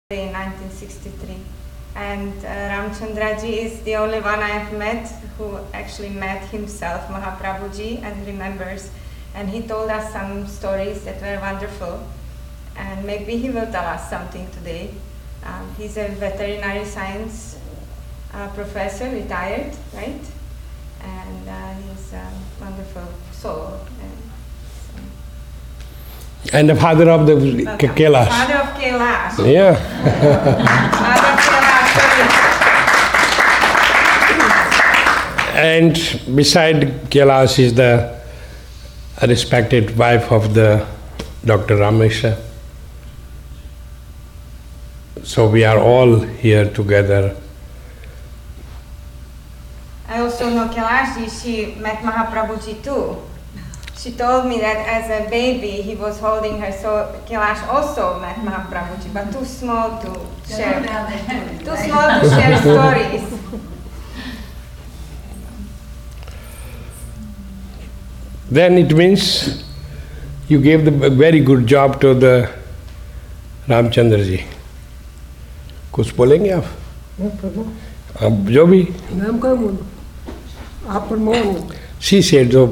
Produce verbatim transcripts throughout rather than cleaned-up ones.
in nineteen sixty-three. And uh, Ramchandraji is the only one I have met who actually met himself, Mahaprabhuji, and remembers. And he told us some stories that were wonderful. And maybe he will tell us something today. Um, he's a veterinary science uh, professor, retired, right? And uh, he's a wonderful soul. And, and the father of the K- Kailash. Father of Kailash. Yeah. Father of Kailash. And beside Kailash is the respected wife of the Doctor Ramesha. So we are all here together. I also know Kailash, she met Mahaprabhuji too. She told me that as a baby he was holding her, so Kailash also met Mahaprabhuji, but too small to share. Too small to share stories. Then it means you gave the a very good job to the Ramchandra ji. कुछ बोलेंगे आप? आप जो भी नाम का बोलो आप प्रमोद शी सेड जो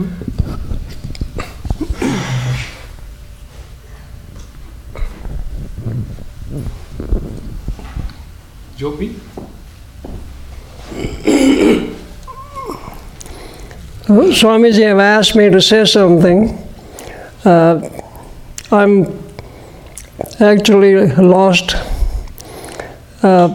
जो भी Swamiji have asked me to say something. Uh, I'm actually lost. Uh,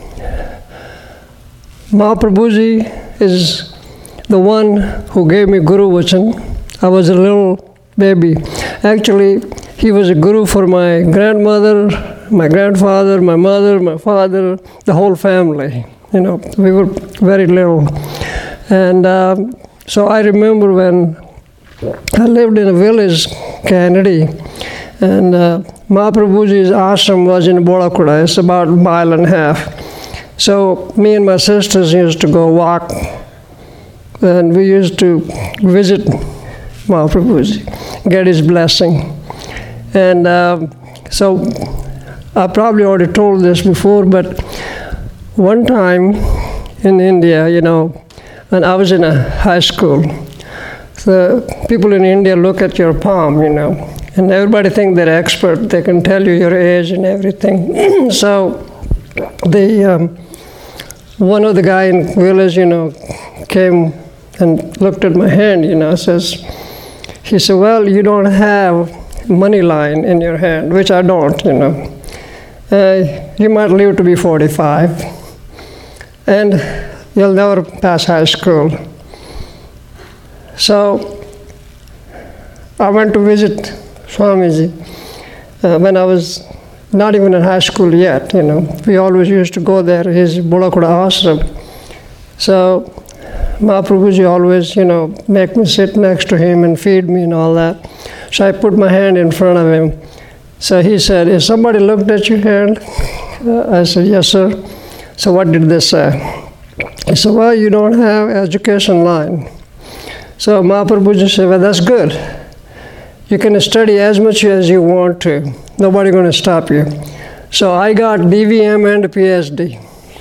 Mahaprabhuji is the one who gave me Guru Vachan. I was a little baby. Actually, he was a guru for my grandmother, my grandfather, my mother, my father, the whole family. You know, we were very little. And um, so I remember when I lived in a village, Kennedy, and uh, Mahaprabhuji's ashram was in Bolakuda. It's about a mile and a half. So me and my sisters used to go walk, and we used to visit Mahaprabhuji, get his blessing. And uh, so I probably already told this before, but one time in India, you know, when I was in a high school, the people in India look at your palm, you know, and everybody think they're expert. They can tell you your age and everything. So the um, one of the guy in village, you know, came and looked at my hand, you know, says, he said, well, you don't have money line in your hand, which I don't, you know. Uh, you might live to be forty-five, and you'll never pass high school. So I went to visit Swamiji uh, when I was not even in high school yet, you know. We always used to go there, his Bolakuda ashram. So Mahaprabhuji always, you know, make me sit next to him and feed me and all that. So I put my hand in front of him. So he said, "Has somebody looked at your hand?" Uh, I said, "Yes, sir." So what did they say? He said, "Well, you don't have education line." So Mahaprabhuji said, "Well, that's good. You can study as much as you want to. Nobody's going to stop you." So I got D V M and a P H D.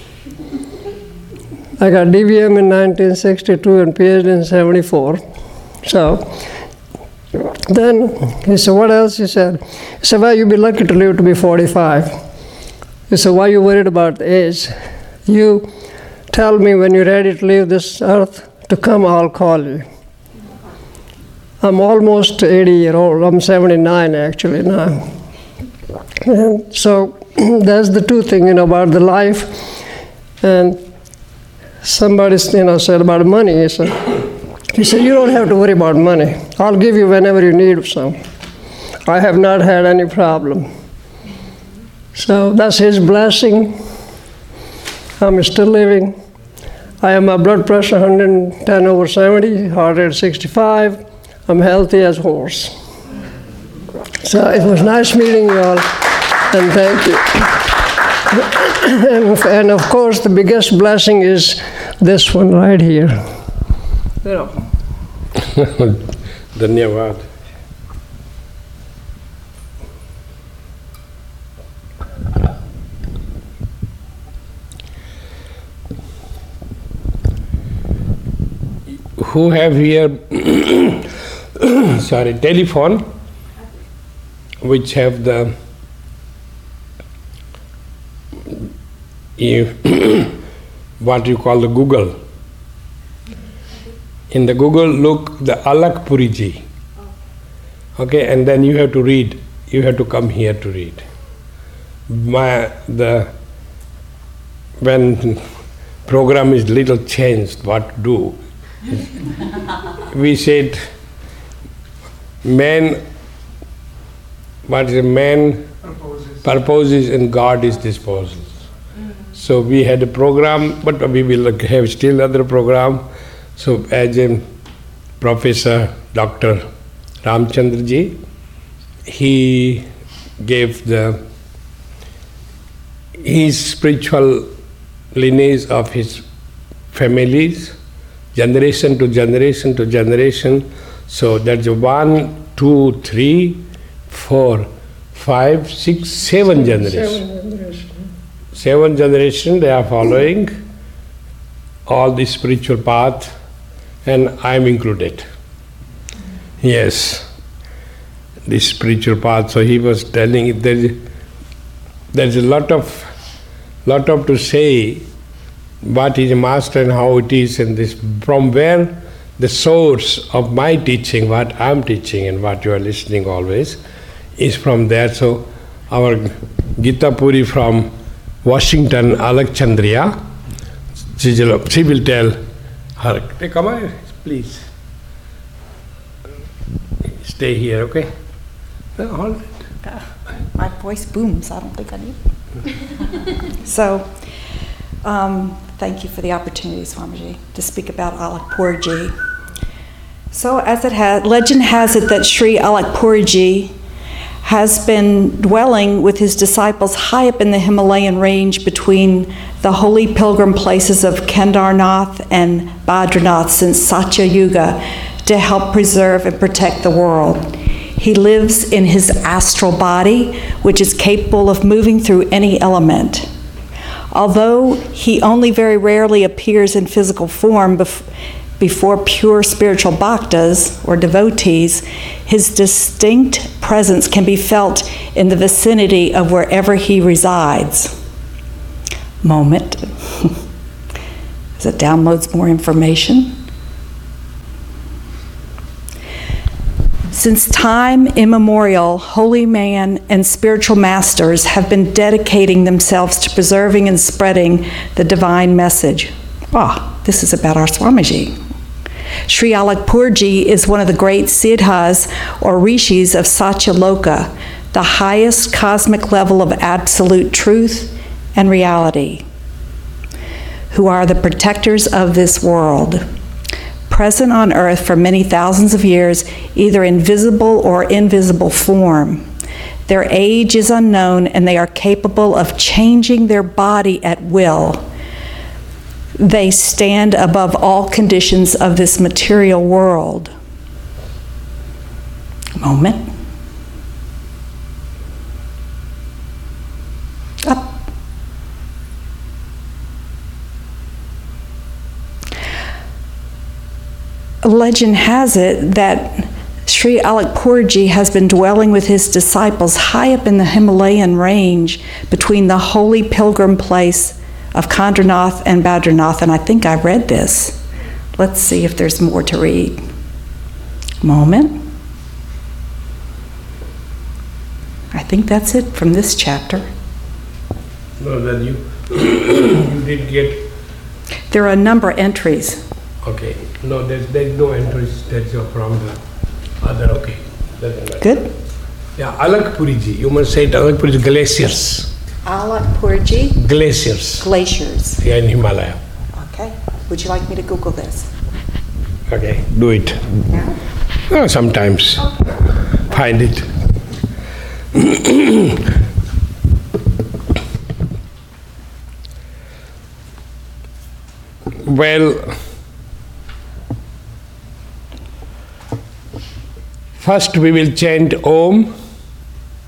I got D V M in nineteen sixty-two and P H D in seventy-four. So then he said, "What else?" He said, he said, "Well, you'll be lucky to live to be forty-five. He said, "Why are you worried about the age? You tell me when you're ready to leave this earth to come, I'll call you." I'm almost eighty year old. I'm seventy-nine actually now. And so that's the two things, you know, about the life. And somebody, you know, said about money. He said, he said, "You don't have to worry about money. I'll give you whenever you need some." I have not had any problem. So that's his blessing. I'm still living. I have my blood pressure one hundred ten over seventy, heart rate sixty-five. I'm healthy as a horse. So it was nice meeting you all, and thank you. and, and of course, the biggest blessing is this one right here. You know. Dhanyavad. who have here, sorry, telephone, which have the what you call the Google. In the Google, look the Alak Puriji. Okay, and then you have to read. You have to come here to read. My the when program is little changed, what to do? We said, man, what is man Proposes. purposes and God is disposes. So we had a program, but we will have still other program. So as a Professor Doctor Ramchandra ji, he gave the his spiritual lineage of his families, generation to generation to generation. So that's one, two, three, four, five, six, seven generations. Seven generations. Seven generations they are following all the spiritual path, and I am included. Yes, the spiritual path. So he was telling there there's a lot of lot of to say what is a master and how it is, and this from where the source of my teaching, what I'm teaching and what you are listening always, is from there. So our Gita Puri from Washington, Alakchandria, she will tell her, hey, come on, please. Stay here, okay? No, all right. Uh, my voice booms. I don't think I need it. So, um, thank you for the opportunity, Swamiji, to speak about Alakpurji. So, as it has, legend has it that Sri Alakpurji has been dwelling with his disciples high up in the Himalayan range between the holy pilgrim places of Kedarnath and Badranath since Satya Yuga to help preserve and protect the world. He lives in his astral body, which is capable of moving through any element. Although he only very rarely appears in physical form bef- before pure spiritual bhaktas or devotees, his distinct presence can be felt in the vicinity of wherever he resides. Moment. As it downloads more information. Since time immemorial, holy man and spiritual masters have been dedicating themselves to preserving and spreading the divine message. Ah, this is about our Swamiji. Sri Alakpurji is one of the great siddhas or rishis of Satyaloka, the highest cosmic level of absolute truth and reality, who are the protectors of this world. Present on earth for many thousands of years, either in visible or invisible form. Their age is unknown, and they are capable of changing their body at will. They stand above all conditions of this material world. Moment. Up. Legend has it that Sri Alakpurji has been dwelling with his disciples high up in the Himalayan range between the holy pilgrim place of Kedarnath and Badranath, and I think I read this. Let's see if there's more to read. Moment. I think that's it from this chapter. No, then you you did get. There are a number of entries. Okay, no, there's there's no entries. That's your from the other. Okay, doesn't matter. Good. Yeah, Alakpurji. You must say it. Alakpurji glaciers. Alakpurji. Glaciers. Glaciers. Yeah, in Himalaya. Okay. Would you like me to Google this? Okay, do it. Yeah. Oh, sometimes find it. Well, first we will chant Om.